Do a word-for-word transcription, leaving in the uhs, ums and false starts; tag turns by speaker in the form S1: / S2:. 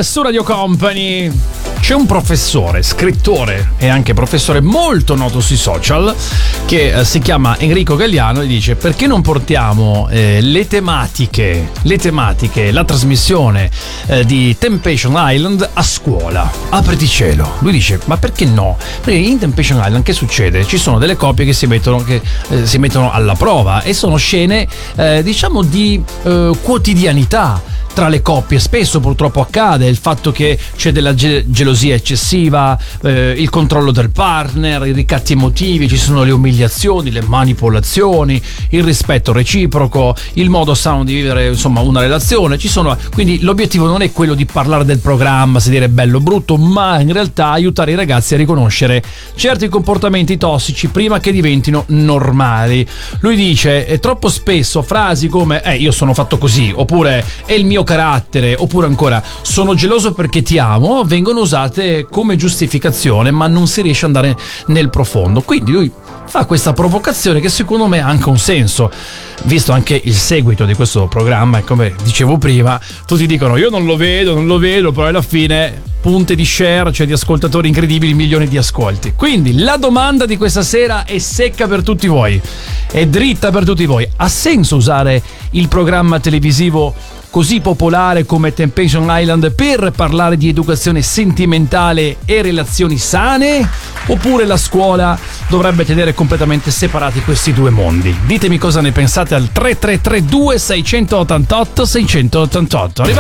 S1: su Radio Company. C'è un professore, scrittore e anche professore molto noto sui social che eh, si chiama Enrico Galliano e dice: perché non portiamo eh, le tematiche, le tematiche, la trasmissione eh, di Temptation Island a scuola? Apriti cielo. Lui dice: ma perché no? Perché in Temptation Island che succede? Ci sono delle coppie che si mettono, che, eh, si mettono alla prova e sono scene eh, diciamo di eh, quotidianità tra le coppie. Spesso purtroppo accade il fatto che c'è della ge- gelosia eccessiva, eh, il controllo del partner, i ricatti emotivi, ci sono le umiliazioni, le manipolazioni, il rispetto reciproco, il modo sano di vivere insomma una relazione. Ci sono, quindi l'obiettivo non è quello di parlare del programma, se dire bello o brutto, ma in realtà aiutare i ragazzi a riconoscere certi comportamenti tossici prima che diventino normali. Lui dice eh, troppo spesso frasi come eh io sono fatto così, oppure è il mio carattere, oppure ancora sono geloso perché ti amo, vengono usate come giustificazione, ma non si riesce ad andare nel profondo. Quindi lui fa questa provocazione che secondo me ha anche un senso, visto anche il seguito di questo programma. E come dicevo prima, tutti dicono io non lo vedo, non lo vedo, però alla fine punte di share, cioè di ascoltatori incredibili, milioni di ascolti. Quindi la domanda di questa sera è secca per tutti voi, è dritta per tutti voi: ha senso usare il programma televisivo così popolare come Temptation Island per parlare di educazione sentimentale e relazioni sane? Oppure la scuola dovrebbe tenere completamente separati questi due mondi? Ditemi cosa ne pensate al tre tre tre due sei otto otto sei otto otto. Arriva